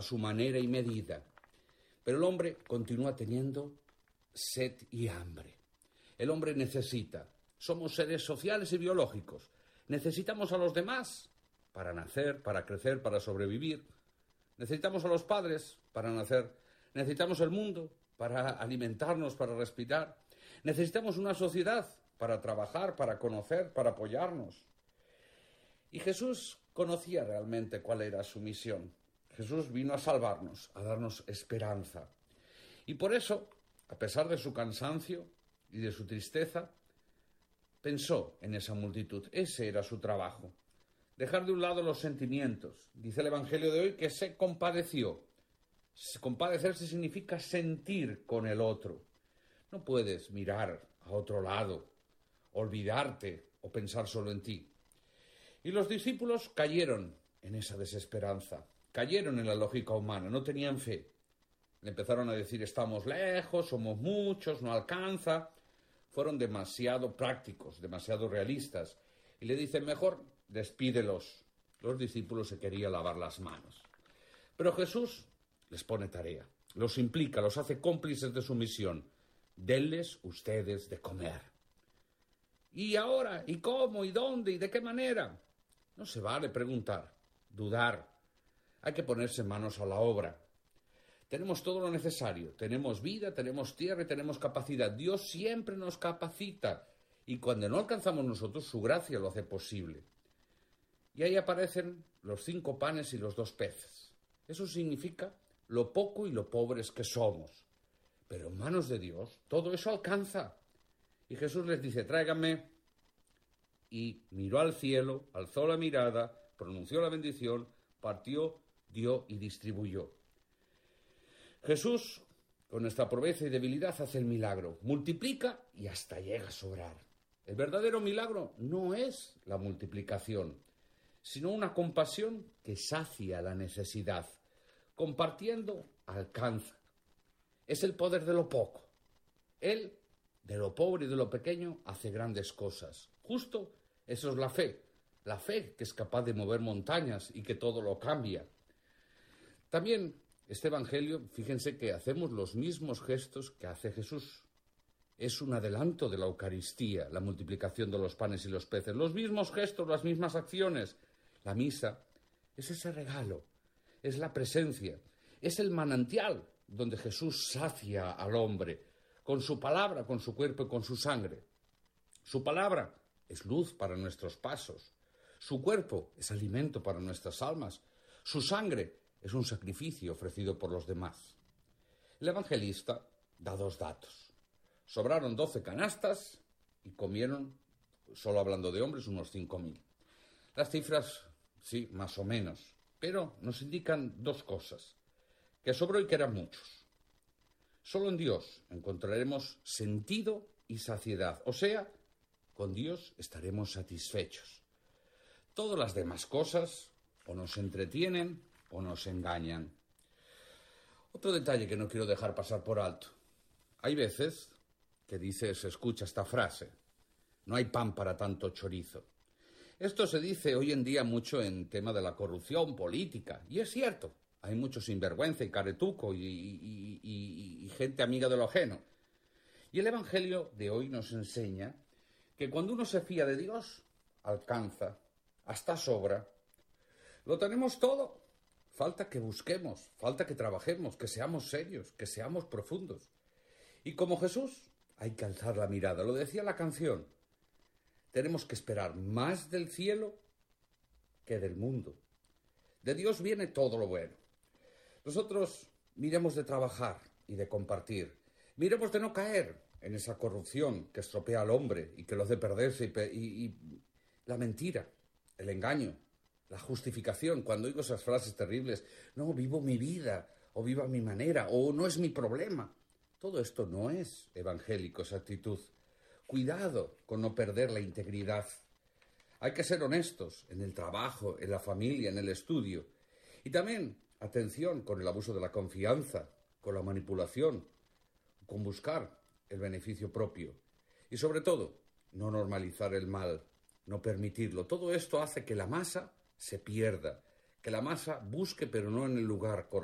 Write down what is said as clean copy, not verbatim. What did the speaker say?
su manera y medida. Pero el hombre continúa teniendo sed y hambre. El hombre necesita. Somos seres sociales y biológicos. Necesitamos a los demás para nacer, para crecer, para sobrevivir. Necesitamos a los padres para nacer. Necesitamos el mundo para alimentarnos, para respirar. Necesitamos una sociedad para trabajar, para conocer, para apoyarnos. Y Jesús conocía realmente cuál era su misión. Jesús vino a salvarnos, a darnos esperanza. Y por eso, a pesar de su cansancio y de su tristeza, pensó en esa multitud. Ese era su trabajo. Dejar de un lado los sentimientos. Dice el Evangelio de hoy que se compadeció. Compadecerse significa sentir con el otro. No puedes mirar a otro lado, olvidarte o pensar solo en ti. Y los discípulos cayeron en esa desesperanza, cayeron en la lógica humana, no tenían fe. Le empezaron a decir, estamos lejos, somos muchos, no alcanza. Fueron demasiado prácticos, demasiado realistas. Y le dicen, mejor despídelos. Los discípulos se querían lavar las manos. Pero Jesús les pone tarea, los implica, los hace cómplices de su misión. Denles ustedes de comer. ¿Y ahora? ¿Y cómo? ¿Y dónde? ¿Y de qué manera? No se vale preguntar, dudar. Hay que ponerse manos a la obra. Tenemos todo lo necesario. Tenemos vida, tenemos tierra y tenemos capacidad. Dios siempre nos capacita. Y cuando no alcanzamos nosotros, su gracia lo hace posible. Y ahí aparecen los 5 panes y los 2 peces. Eso significa lo poco y lo pobres que somos. Pero en manos de Dios todo eso alcanza. Y Jesús les dice, tráiganme. Y miró al cielo, alzó la mirada, pronunció la bendición, partió, dio y distribuyó. Jesús, con nuestra pobreza y debilidad, hace el milagro. Multiplica y hasta llega a sobrar. El verdadero milagro no es la multiplicación, sino una compasión que sacia la necesidad. Compartiendo, alcanza. Es el poder de lo poco. Él, de lo pobre y de lo pequeño, hace grandes cosas. Justo eso es la fe que es capaz de mover montañas y que todo lo cambia. También este Evangelio, fíjense que hacemos los mismos gestos que hace Jesús. Es un adelanto de la Eucaristía, la multiplicación de los panes y los peces. Los mismos gestos, las mismas acciones. La misa es ese regalo, es la presencia, es el manantial donde Jesús sacia al hombre con su palabra, con su cuerpo y con su sangre. Su palabra es luz para nuestros pasos. Su cuerpo es alimento para nuestras almas. Su sangre es un sacrificio ofrecido por los demás. El evangelista da 2 datos. Sobraron 12 canastas y comieron, solo hablando de hombres, unos 5.000. Las cifras, sí, más o menos, pero nos indican 2 cosas. Que sobró y que eran muchos. Solo en Dios encontraremos sentido y saciedad. O sea, con Dios estaremos satisfechos. Todas las demás cosas o nos entretienen o nos engañan. Otro detalle que no quiero dejar pasar por alto. Hay veces que se escucha esta frase, no hay pan para tanto chorizo. Esto se dice hoy en día mucho en tema de la corrupción política, y es cierto, hay mucho sinvergüenza y caretuco y gente amiga de lo ajeno. Y el Evangelio de hoy nos enseña que cuando uno se fía de Dios, alcanza, hasta sobra. Lo tenemos todo. Falta que busquemos, falta que trabajemos, que seamos serios, que seamos profundos. Y como Jesús, hay que alzar la mirada. Lo decía la canción. Tenemos que esperar más del cielo que del mundo. De Dios viene todo lo bueno. Nosotros miremos de trabajar y de compartir. Miremos de no caer en esa corrupción que estropea al hombre y que lo hace perderse y la mentira, el engaño, la justificación. Cuando oigo esas frases terribles, no, vivo mi vida, o vivo a mi manera, o no es mi problema. Todo esto no es evangélico, esa actitud. Cuidado con no perder la integridad. Hay que ser honestos en el trabajo, en la familia, en el estudio. Y también, atención con el abuso de la confianza, con la manipulación, con buscar el beneficio propio. Y sobre todo, no normalizar el mal, no permitirlo. Todo esto hace que la masa se pierda, que la masa busque pero no en el lugar correcto.